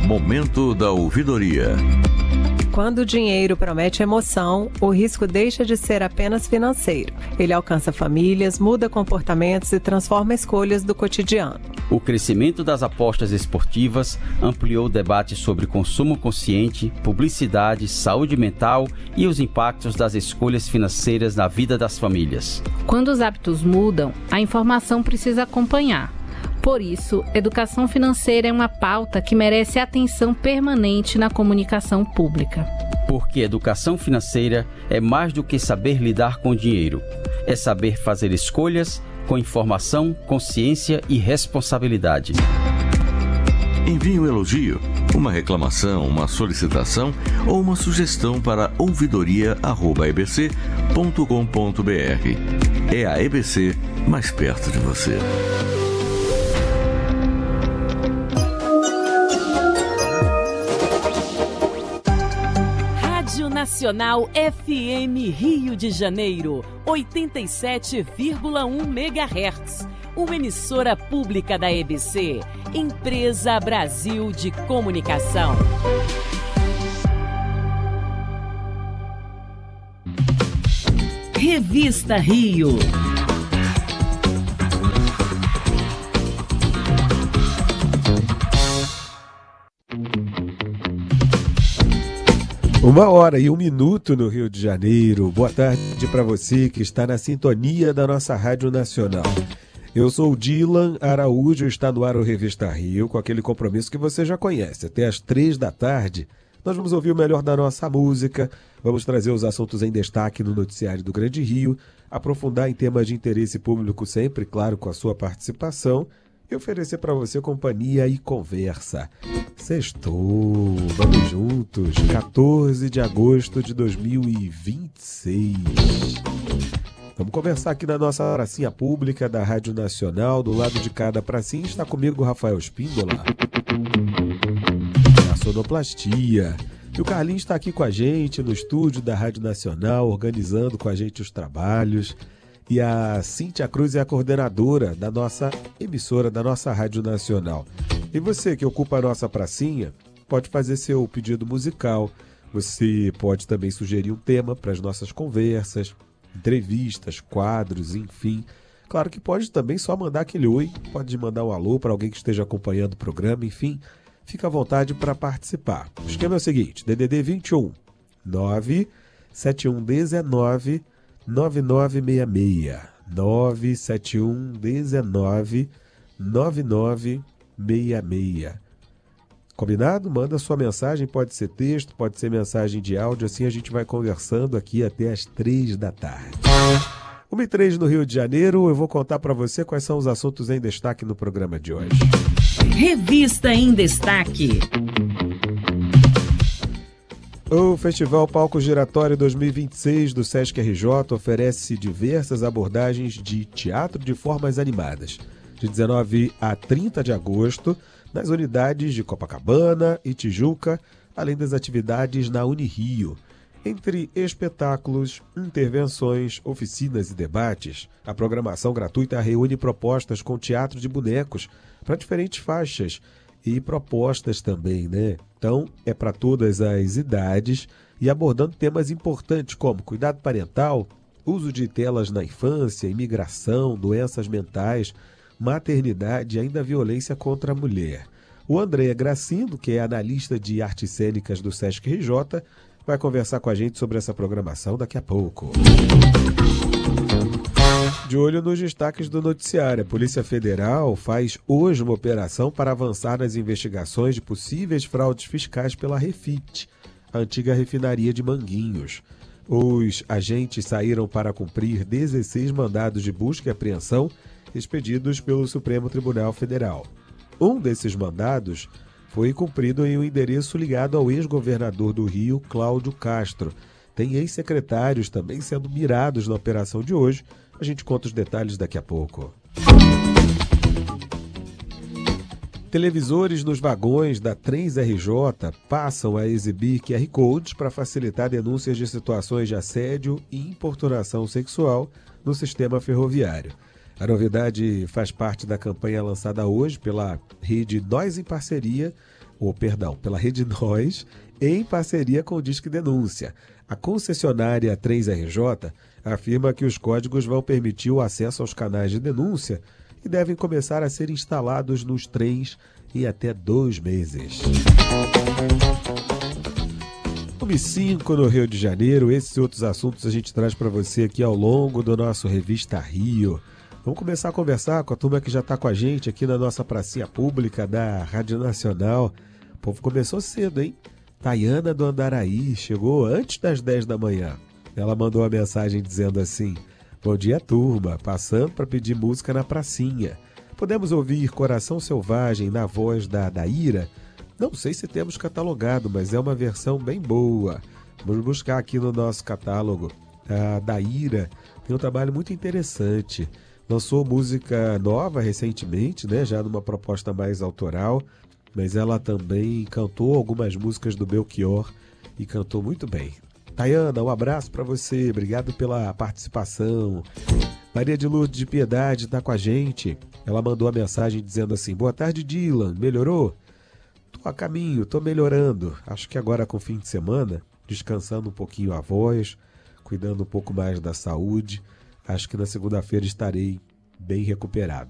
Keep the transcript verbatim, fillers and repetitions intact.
Momento da ouvidoria. Quando o dinheiro promete emoção, o risco deixa de ser apenas financeiro. Ele alcança famílias, muda comportamentos e transforma escolhas do cotidiano. O crescimento das apostas esportivas ampliou o debate sobre consumo consciente, publicidade, saúde mental e os impactos das escolhas financeiras na vida das famílias. Quando os hábitos mudam, a informação precisa acompanhar. Por isso, educação financeira é uma pauta que merece atenção permanente na comunicação pública. Porque educação financeira é mais do que saber lidar com dinheiro. É saber fazer escolhas com informação, consciência e responsabilidade. Envie um elogio, uma reclamação, uma solicitação ou uma sugestão para ouvidoria arroba e b c ponto com ponto b r. É a E B C mais perto de você. Nacional F M Rio de Janeiro, oitenta e sete vírgula um megahertz. Uma emissora pública da E B C, Empresa Brasil de Comunicação. Revista Rio. Uma hora e um minuto no Rio de Janeiro. Boa tarde para você que está na sintonia da nossa Rádio Nacional. Eu sou o Dylan Araújo, está no ar o Revista Rio, com aquele compromisso que você já conhece. Até às três da tarde, nós vamos ouvir o melhor da nossa música, vamos trazer os assuntos em destaque no noticiário do Grande Rio, aprofundar em temas de interesse público sempre, claro, com a sua participação, e oferecer para você companhia e conversa. Sextou, vamos juntos, quatorze de agosto de dois mil e vinte e seis. Vamos conversar aqui na nossa pracinha pública da Rádio Nacional. Do lado de cada pracinha está comigo o Rafael Espíndola, na sonoplastia. E o Carlinhos está aqui com a gente no estúdio da Rádio Nacional, organizando com a gente os trabalhos. E a Cíntia Cruz é a coordenadora da nossa emissora, da nossa Rádio Nacional. E você que ocupa a nossa pracinha, pode fazer seu pedido musical. Você pode também sugerir um tema para as nossas conversas, entrevistas, quadros, enfim. Claro que pode também só mandar aquele oi, pode mandar um alô para alguém que esteja acompanhando o programa, enfim. Fica à vontade para participar. O esquema é o seguinte, D D D vinte e um, nove sete um um nove nove nove seis seis, nove sete um um nove nove nove seis seis. Combinado? Manda sua mensagem, pode ser texto, pode ser mensagem de áudio, assim a gente vai conversando aqui até as três da tarde. uma e três no Rio de Janeiro, eu vou contar para você quais são os assuntos em destaque no programa de hoje. Revista em Destaque. O Festival Palco Giratório dois mil e vinte e seis do Sesc R J oferece diversas abordagens de teatro de formas animadas, de dezenove a trinta de agosto, nas unidades de Copacabana e Tijuca, além das atividades na Unirio. Entre espetáculos, intervenções, oficinas e debates, a programação gratuita reúne propostas com teatro de bonecos para diferentes faixas e propostas também, né? Então, é para todas as idades e abordando temas importantes como cuidado parental, uso de telas na infância, imigração, doenças mentais, maternidade e ainda violência contra a mulher. O André Gracindo, que é analista de artes cênicas do Sesc R J, vai conversar com a gente sobre essa programação daqui a pouco. De olho nos destaques do noticiário, a Polícia Federal faz hoje uma operação para avançar nas investigações de possíveis fraudes fiscais pela Refit, a antiga refinaria de Manguinhos. Os agentes saíram para cumprir dezesseis mandados de busca e apreensão expedidos pelo Supremo Tribunal Federal. Um desses mandados foi cumprido em um endereço ligado ao ex-governador do Rio, Cláudio Castro. Tem ex-secretários também sendo mirados na operação de hoje. A gente conta os detalhes daqui a pouco. Televisores nos vagões da Trens R J passam a exibir Q R Codes para facilitar denúncias de situações de assédio e importunação sexual no sistema ferroviário. A novidade faz parte da campanha lançada hoje pela rede Nós em Parceria, ou perdão, pela Rede Nós, em parceria com o Disque Denúncia. A concessionária três R J afirma que os códigos vão permitir o acesso aos canais de denúncia e devem começar a ser instalados nos trens em até dois meses. nove e cinco no Rio de Janeiro. Esses e outros assuntos a gente traz para você aqui ao longo do nosso Revista Rio. Vamos começar a conversar com a turma que já está com a gente aqui na nossa pracinha pública da Rádio Nacional. O povo começou cedo, hein? Tayana do Andaraí chegou antes das dez da manhã. Ela mandou uma mensagem dizendo assim: bom dia, turma, passando para pedir música na pracinha. Podemos ouvir Coração Selvagem na voz da Daíra? Não sei se temos catalogado, mas é uma versão bem boa. Vamos buscar aqui no nosso catálogo. A Daíra tem um trabalho muito interessante. Lançou música nova recentemente, né? Já numa proposta mais autoral, mas ela também cantou algumas músicas do Belchior e cantou muito bem. Tayana, um abraço para você, obrigado pela participação. Maria de Lourdes de Piedade está com a gente. Ela mandou a mensagem dizendo assim: boa tarde, Dylan, melhorou? Tô a caminho, tô melhorando. Acho que agora com o fim de semana, descansando um pouquinho a voz, cuidando um pouco mais da saúde, acho que na segunda-feira estarei bem recuperado.